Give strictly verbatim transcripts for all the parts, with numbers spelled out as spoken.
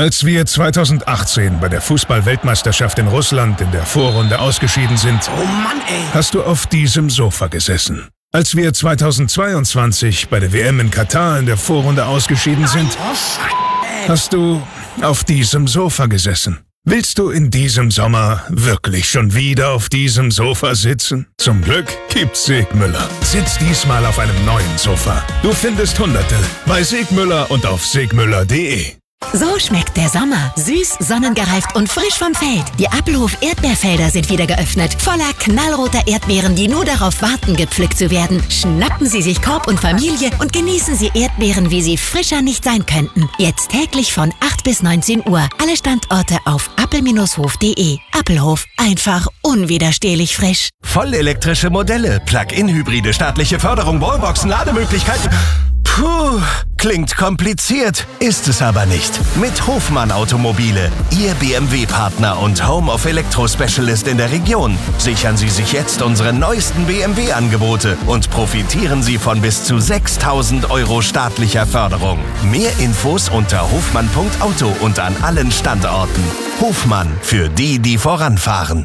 Als wir zweitausendachtzehn bei der Fußball-Weltmeisterschaft in Russland in der Vorrunde ausgeschieden sind, Oh Mann, ey! hast du auf diesem Sofa gesessen. Als wir zweitausendzweiundzwanzig bei der W M in Katar in der Vorrunde ausgeschieden sind, Oh, Scheiße, ey! hast du auf diesem Sofa gesessen. Willst du in diesem Sommer wirklich schon wieder auf diesem Sofa sitzen? Zum Glück gibt's Segmüller. Sitz diesmal auf einem neuen Sofa. Du findest Hunderte bei Segmüller und auf segmüller punkt de. So schmeckt der Sommer. Süß, sonnengereift und frisch vom Feld. Die Appelhof Erdbeerfelder sind wieder geöffnet. Voller knallroter Erdbeeren, die nur darauf warten, gepflückt zu werden. Schnappen Sie sich Korb und Familie und genießen Sie Erdbeeren, wie sie frischer nicht sein könnten. Jetzt täglich von acht bis neunzehn Uhr. Alle Standorte auf appel Bindestrich hof punkt de. Appelhof. Einfach unwiderstehlich frisch. Vollelektrische Modelle, Plug-in-Hybride, staatliche Förderung, Wallboxen, Lademöglichkeiten. Puh, klingt kompliziert, ist es aber nicht. Mit Hofmann Automobile, Ihr B M W-Partner und Home of Electro Specialist in der Region. Sichern Sie sich jetzt unsere neuesten B M W-Angebote und profitieren Sie von bis zu sechstausend Euro staatlicher Förderung. Mehr Infos unter hofmann punkt auto und an allen Standorten. Hofmann, für die, die voranfahren.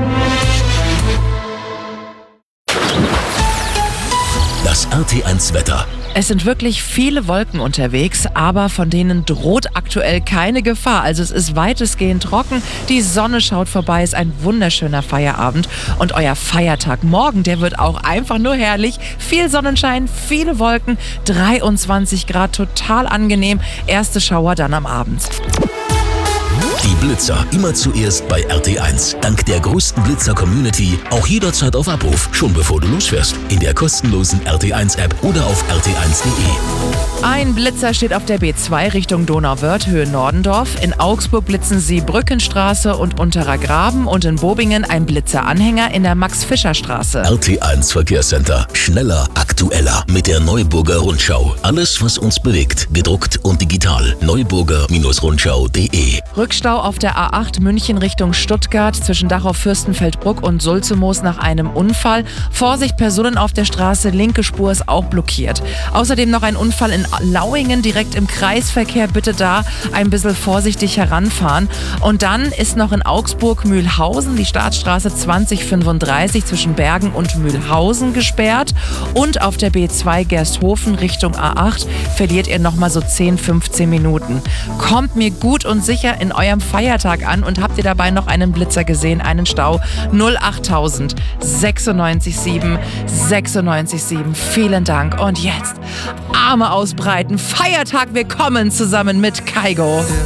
Das R T eins Wetter. Es sind wirklich viele Wolken unterwegs, aber von denen droht aktuell keine Gefahr. Also es ist weitestgehend trocken, die Sonne schaut vorbei, ist ein wunderschöner Feierabend. Und euer Feiertag morgen, der wird auch einfach nur herrlich. Viel Sonnenschein, viele Wolken, dreiundzwanzig Grad, total angenehm. Erste Schauer dann am Abend. Die Blitzer immer zuerst bei R T eins. Dank der größten Blitzer-Community auch jederzeit auf Abruf, schon bevor du losfährst. In der kostenlosen R T eins App oder auf r t eins punkt de. Ein Blitzer steht auf der B zwei Richtung Donauwörth, Höhe Nordendorf. In Augsburg blitzen sie Brückenstraße und Unterer Graben und in Bobingen ein Blitzeranhänger in der Max-Fischer-Straße. R T eins Verkehrscenter. Schneller, aktueller mit der Neuburger Rundschau. Alles, was uns bewegt, gedruckt und digital. neuburger Rundschau punkt de. Rückstau auf der A acht München Richtung Stuttgart zwischen Dachau Fürstenfeldbruck und Sulzemoos nach einem Unfall. Vorsicht, Personen auf der Straße, linke Spur ist auch blockiert. Außerdem noch ein Unfall in Lauingen, direkt im Kreisverkehr. Bitte da ein bisschen vorsichtig heranfahren. Und dann ist noch in Augsburg Mühlhausen die Staatsstraße zwanzig fünfunddreißig zwischen Bergen und Mühlhausen gesperrt. Und auf der B zwei Gersthofen Richtung A acht verliert ihr nochmal so zehn, fünfzehn Minuten. Kommt mir gut und sicher in eurem Feiertag an und habt ihr dabei noch einen Blitzer gesehen, einen Stau? null achttausend sechsundneunzig sieben sechsundneunzig sieben. Vielen Dank. Und jetzt Arme ausbreiten. Feiertag, wir kommen zusammen mit Kaigo.